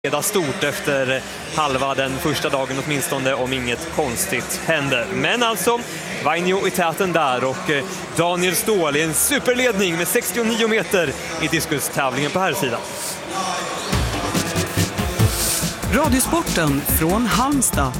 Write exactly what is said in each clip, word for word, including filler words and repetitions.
Leda stort efter halva den första dagen åtminstone, om inget konstigt händer. Men alltså, Vainio i täten där och Daniel Ståhl i en superledning med sextionio meter i diskustävlingen på här sidan. Radiosporten från Halmstad.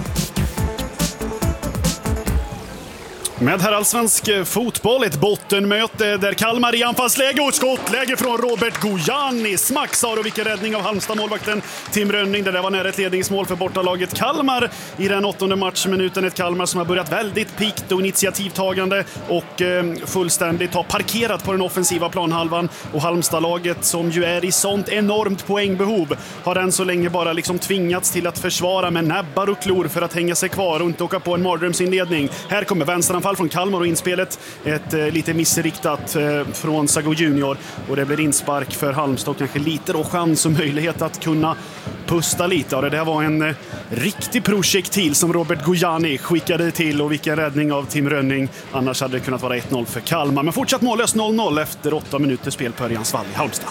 Med herrallsvensk fotboll, ett bottenmöte där Kalmar i anfallsläge och skottläge från Robert Gojani. Smacksar och vilken räddning av Halmstad-målvakten Tim Rönning. Det där var nära ett ledningsmål för bortalaget Kalmar i den åttonde matchminuten. Ett Kalmar som har börjat väldigt pikt och initiativtagande och eh, fullständigt har parkerat på den offensiva planhalvan. Och Halmstad-laget, som ju är i sånt enormt poängbehov, har än så länge bara liksom tvingats till att försvara med näbbar och klor för att hänga sig kvar och inte åka på en mardrömsinledning. Här kommer vänsteranfall från Kalmar och inspelet ett eh, lite missriktat eh, från Sago Junior, och det blir inspark för Halmstad och kanske lite då chans och möjlighet att kunna pusta lite. Och det där var en eh, riktig projektil som Robert Gojani skickade till, och vilken räddning av Tim Rönning. Annars hade det kunnat vara ett noll för Kalmar, men fortsatt mållös noll noll efter åtta minuter spel på Örjansvall i Halmstad.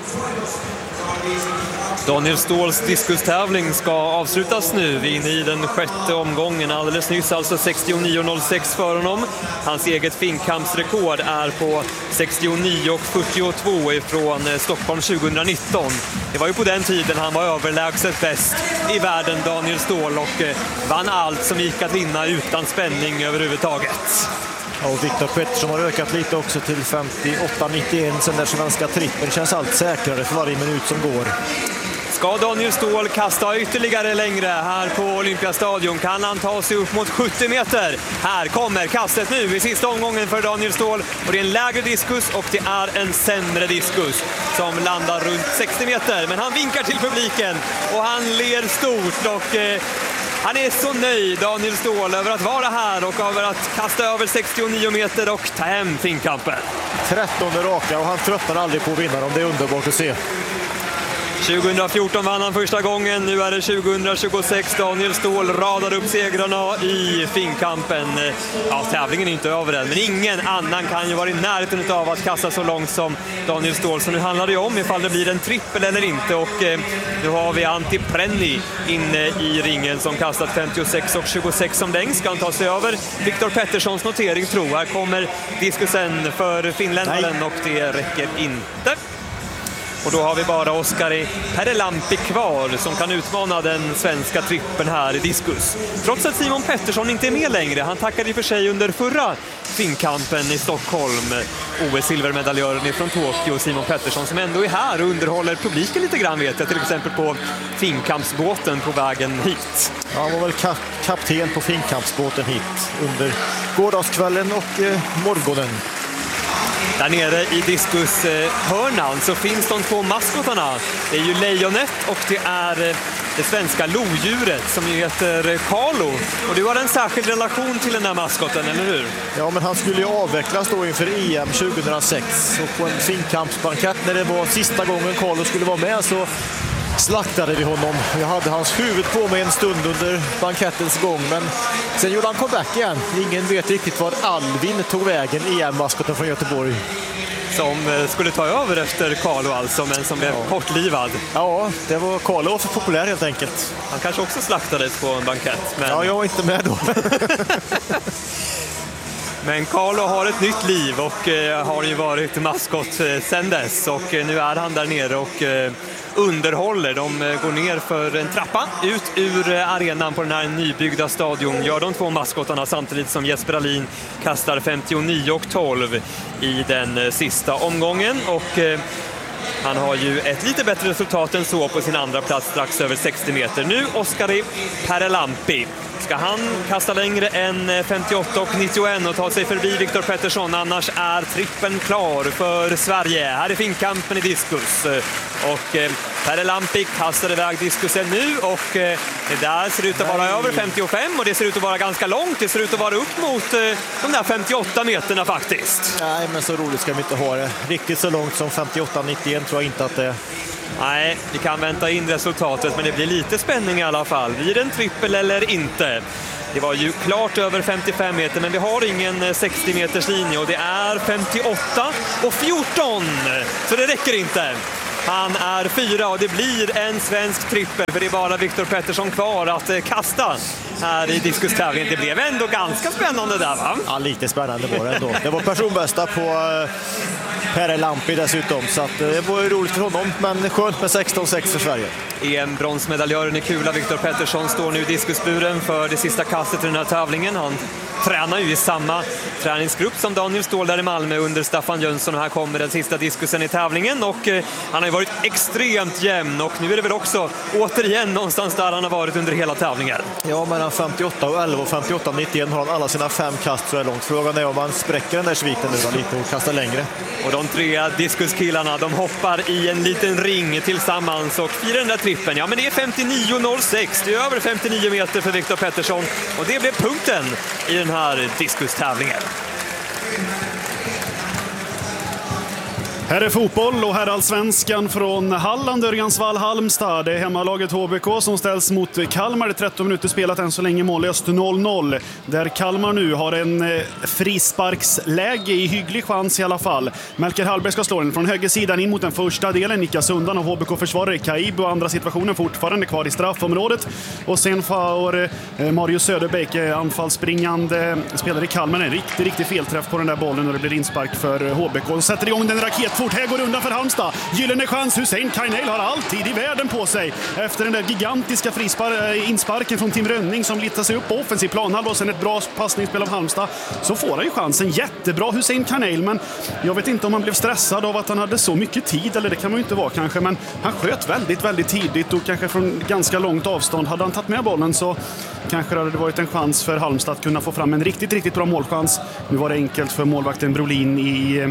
Daniel Ståhls diskustävling ska avslutas nu. Vi är inne i den sjätte omgången. Alldeles nyss alltså sextionio noll sex för honom. Hans eget finkampsrekord är på sextionio fyrtiotvå ifrån Stockholm tjugonitton. Det var ju på den tiden han var överlägset bäst i världen, Daniel Ståhl, och vann allt som gick att vinna utan spänning överhuvudtaget. Och Viktor Pettersson har ökat lite också till femtioåtta nittioen sen där svenska trippen känns allt säkrare för varje minut som går. Ska Daniel Ståhl kasta ytterligare längre här på Olympiastadion? Kan han ta sig upp mot sjuttio meter? Här kommer kastet nu i sista omgången för Daniel Ståhl. Och det är en lägre diskus och det är en sämre diskus som landar runt sextio meter. Men han vinkar till publiken och han ler stort och... Eh, Han är så nöjd, Daniel Ståhl, över att vara här och över att kasta över sextionio meter och ta hem finkampen. trettonde raka och han tröttnar aldrig på att vinna dem. Det är underbart att se. tjugohundrafjorton vann han första gången, nu är det tjugohundratjugosex. Daniel Ståhl radar upp segrarna i finkampen. Ja, tävlingen är inte över än, men ingen annan kan ju vara i närheten av att kasta så långt som Daniel Ståhl. Så nu handlar det om ifall det blir en trippel eller inte, och eh, nu har vi Antti Prenni inne i ringen som kastat femtiosex och tjugosex som längst. Ska han ta sig över Viktor Petterssons notering, tror. Här kommer diskusen för finländaren och det räcker inte. Och då har vi bara Oskari Perelampi kvar som kan utmana den svenska trippen här i diskus. Trots att Simon Pettersson inte är med längre. Han tackade i för sig under förra finkampen i Stockholm. O S-silvermedaljören från Tokyo, Simon Pettersson, som ändå är här och underhåller publiken lite grann, vet jag. Till exempel på finkampsbåten på vägen hit. Ja, han var väl ka- kapten på finkampsbåten hit under gårdagskvällen och eh, morgonen. Där nere i diskushörnan så finns de två maskotarna. Det är ju lejonet och det är det svenska lodjuret som heter Carlo. Och du har en särskild relation till den här maskoten, eller hur? Ja, men han skulle ju avvecklas då inför E M tjugohundrasex. Och på en finkampsbankett när det var sista gången Carlo skulle vara med så slaktade vi honom. Jag hade hans huvud på mig en stund under bankettens gång, men sen gjorde han comeback igen. Ingen vet riktigt var Alvin tog vägen, E M-maskoten från Göteborg. Som skulle ta över efter Carlo alltså, men som blev ja. kortlivad. Ja, det var Carlo var för populär helt enkelt. Han kanske också slaktades på en bankett. Men... Ja, jag var inte med då. Men Carlo har ett nytt liv och eh, har ju varit maskot eh, sedan dess. Och eh, nu är han där nere och eh, underhåller. De eh, går ner för en trappa ut ur eh, arenan på den här nybyggda stadion. Gör de två maskotarna samtidigt som Jesper Alin kastar femtionio och tolv i den eh, sista omgången. Och... Eh, Han har ju ett lite bättre resultat än så på sin andra plats, strax över sextio meter. Nu Oskari Perelampi. Ska han kasta längre än femtioåtta och nittioen och ta sig förbi Viktor Pettersson? Annars är trippen klar för Sverige. Här är finkampen i diskus. Och Perelampi kastar iväg diskusen nu och det där ser ut att vara Nej. över femtiofem och det ser ut att vara ganska långt. Det ser ut att vara upp mot de där femtioåtta meterna faktiskt. Nej, men så roligt ska vi inte ha det. Riktigt så långt som femtioåtta nittioen tror jag inte att det är. Nej, vi kan vänta in resultatet, men det blir lite spänning i alla fall. Blir det en trippel eller inte? Det var ju klart över femtiofem meter, men vi har ingen sextio meters linje och det är femtioåtta och fjorton. Så det räcker inte. Han är fyra och det blir en svensk trippel, för det är bara Viktor Pettersson kvar att eh, kasta här i diskustävlingen. Det blev ändå ganska spännande där, va? Ja, lite spännande var det ändå. Det var personbästa på eh, Pere Lampi dessutom, så att, eh, det var ju roligt för honom, men skönt med sexton sex för Sverige. E M-bronsmedaljören i kula Viktor Pettersson står nu i diskusburen för det sista kastet i den här tävlingen. Han tränar ju i samma träningsgrupp som Daniel Ståhl där i Malmö under Staffan Jönsson, och här kommer den sista diskusen i tävlingen, och eh, han har ju varit extremt jämn, och nu är det väl också återigen någonstans där han har varit under hela tävlingen. Ja, mellan femtioåtta och elva och femtioåtta nittioen har han alla sina fem kast så är långt. Frågan är om han spräcker den där sviten nu då, lite och kastar längre. Och de tre diskuskillarna, de hoppar i en liten ring tillsammans och firar den där trippen. Ja, men det är femtionio noll sex, det är över femtionio meter för Viktor Pettersson, och det blev punkten i den här diskustävlingen. Här är fotboll och här allsvenskan från Halland, Örjansvall, Halmstad. Det är hemmalaget H B K som ställs mot Kalmar. Det är tretton minuter spelat än så länge, mållöst noll noll. Där Kalmar nu har en frisparksläge i hygglig chans i alla fall. Melker Hallberg ska slå den från högersidan in mot den första delen. Nickas undan av H B K-försvarare Kaib, och andra situationen fortfarande kvar i straffområdet. Och sen får Marius Söderbäck, anfallsspringande spelare i Kalmar, en riktig, riktig felträff på den där bollen, och det blir inspark för H B K. Och sätter igång den raket fort. Här går undan för Halmstad. Gyllene chans. Hussein Kainel har alltid i världen på sig. Efter den där gigantiska frispar- insparken från Tim Rönning som littar sig upp på offensiv planhalva, och sen ett bra passningsspel av Halmstad, så får han ju chansen. Jättebra Hussein Kainel, men jag vet inte om han blev stressad av att han hade så mycket tid, eller det kan man ju inte vara kanske, men han sköt väldigt, väldigt tidigt och kanske från ganska långt avstånd. Hade han tagit med bollen så kanske det hade varit en chans för Halmstad att kunna få fram en riktigt, riktigt bra målchans. Nu var det enkelt för målvakten Brolin i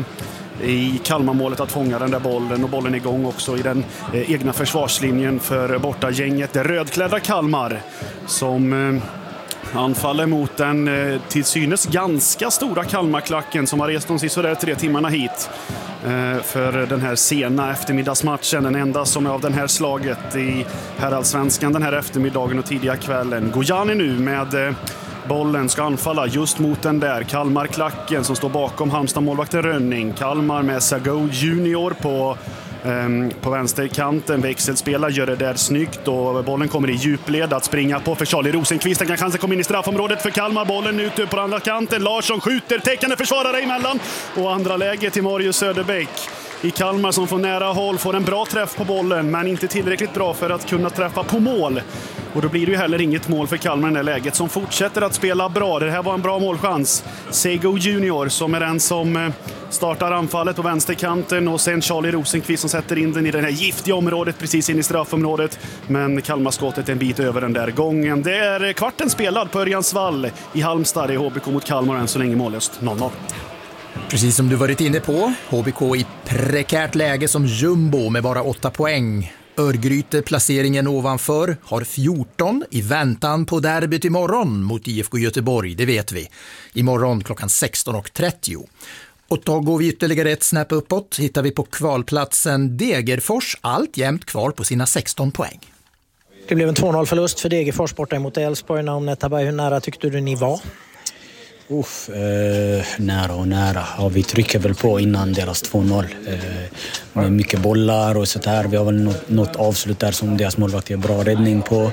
i Kalmarmålet att fånga den där bollen, och bollen är igång också i den eh, egna försvarslinjen för bortagänget. Det rödklädda Kalmar som eh, anfaller mot den eh, till synes ganska stora Kalmarklacken som har rest de sista tre timmarna hit eh, för den här sena eftermiddagsmatchen. Den enda som är av den här slaget i herrallsvenskan den här eftermiddagen och tidiga kvällen. Gojani nu med eh, bollen ska anfalla just mot den där Kalmarklacken som står bakom Halmstad-målvakten Rönning. Kalmar med Sago Junior på, um, på vänsterkanten. Växelspelar gör det där snyggt, och bollen kommer i djupled att springa på för Charlie Rosenqvist. Han kan chansen komma in i straffområdet för Kalmar. Bollen ute på andra kanten. Larsson skjuter, täckande försvarare emellan. Och andra läge till Marius Söderbäck i Kalmar som får nära håll, får en bra träff på bollen, men inte tillräckligt bra för att kunna träffa på mål. Och då blir det ju heller inget mål för Kalmar i det läget, som fortsätter att spela bra. Det här var en bra målchans. Sego Junior som är den som startar anfallet på vänsterkanten, och sen Charlie Rosenqvist som sätter in den i det här giftiga området precis in i straffområdet. Men Kalmarskottet en bit över den där gången. Det är kvarten spelad på Örjansvall i Halmstad. Det är H B K mot Kalmar än så länge mållöst noll noll. Precis som du varit inne på, H B K i prekärt läge som jumbo med bara åtta poäng. Örgryte placeringen ovanför har fjorton i väntan på derbyt imorgon mot I F K Göteborg, det vet vi. Imorgon klockan sexton och trettio. Och då går vi ytterligare ett snäpp uppåt, hittar vi på kvalplatsen Degerfors, allt jämnt kvar på sina sexton poäng. Det blev en två noll förlust för Degerfors borta mot Elfsborg. Naum Netabay, hur nära tyckte du ni var? Uff, eh, nära och nära. Ja, vi trycker väl på innan deras två noll. Eh, med mycket bollar och så där. Vi har väl något, något avslut där som deras målvakt är bra räddning på.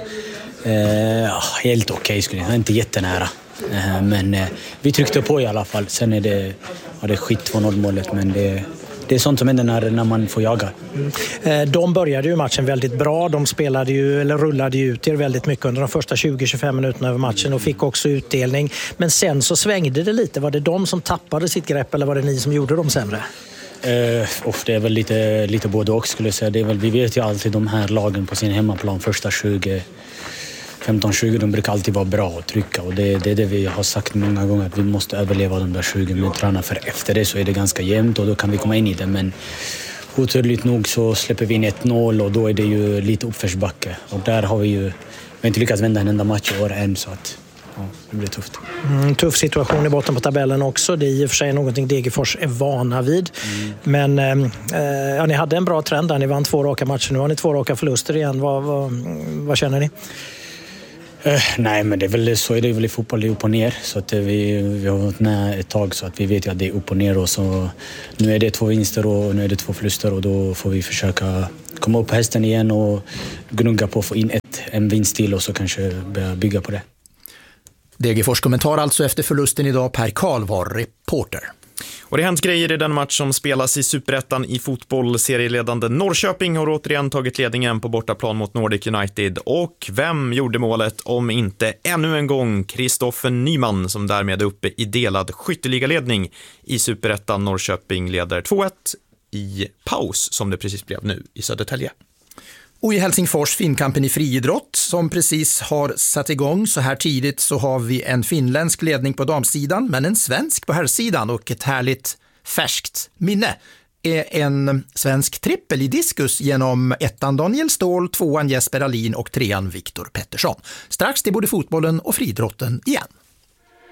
Eh, helt okej okay, skulle jag säga. Inte jättenära. Eh, men eh, vi tryckte på i alla fall. Sen är det, ja, det är skit två noll målet, men det Det är sånt som händer när, när man får jaga. Mm. De började ju matchen väldigt bra. De spelade ju, eller rullade ju ut er väldigt mycket under de första tjugo till tjugofem minuterna över matchen och fick också utdelning. Men sen så svängde det lite. Var det de som tappade sitt grepp, eller var det ni som gjorde dem sämre? Uh, of, det är väl lite, lite både och skulle jag säga. Det är väl, vi vet ju alltid de här lagen på sin hemmaplan första tjugo femton tjugo, de brukar alltid vara bra att trycka, och det, det är det vi har sagt många gånger, att vi måste överleva de där tjugo minuterna, för efter det så är det ganska jämnt och då kan vi komma in i det, men oturligt nog så släpper vi in ett noll och då är det ju lite uppförsbacke, och där har vi ju vi har inte lyckats vända en enda match i år än, så att ja, det blir tufft. Mm, tuff situation i botten på tabellen också. Det är i och för sig någonting Degerfors är vana vid. Mm. Men eh, ja, ni hade en bra trend där. Ni vann två raka matcher. Nu har ni två raka förluster igen. Vad, vad, vad känner ni? Uh, nej, men det är väl så är det väl i fotboll, det är upp och ner. Så att vi, vi har varit med ett tag så att vi vet ju att det är upp och ner. Och så, nu är det två vinster och nu är det två förluster och då får vi försöka komma upp på hästen igen och gnugga på att få in ett, en vinst till och så kanske börja bygga på det. Degerfors kommentar alltså efter förlusten idag. Per Karl var reporter. Och det har hänt grejer i den match som spelas i Superettan i fotboll. Serieledande Norrköping har återigen tagit ledningen på bortaplan mot Nordic United. Och vem gjorde målet om inte ännu en gång Kristoffer Nyman som därmed är uppe i delad skytteligaledning i Superettan. Norrköping leder två ett i paus som det precis blev nu i Södertälje. Och i Helsingfors finkampen i friidrott som precis har satt igång så här tidigt så har vi en finländsk ledning på damsidan men en svensk på herrsidan och ett härligt färskt minne är en svensk trippel i diskus genom ettan Daniel Ståhl, tvåan Jesper Alin och trean Viktor Pettersson. Strax till både fotbollen och friidrotten igen.